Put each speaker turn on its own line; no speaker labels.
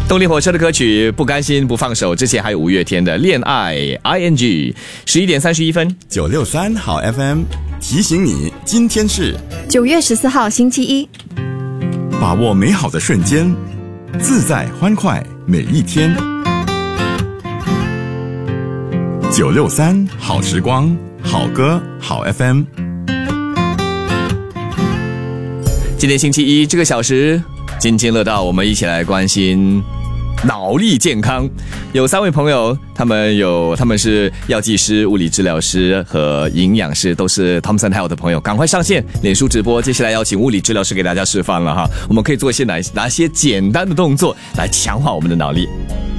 动力火车的歌曲不甘心不放手，之前还有五月天的恋爱 ING。 11点31分
963好 FM 提醒你，今天是
9月14号星期一，
把握美好的瞬间，自在欢快每一天。963好时光，好歌好 FM。
今天星期一这个小时津津乐道，我们一起来关心脑力健康。有3位朋友，他们是药剂师、物理治疗师和营养师，都是 Thomson Health 的朋友，赶快上线脸书直播。接下来邀请物理治疗师给大家示范了哈，我们可以做一些哪些简单的动作来强化我们的脑力。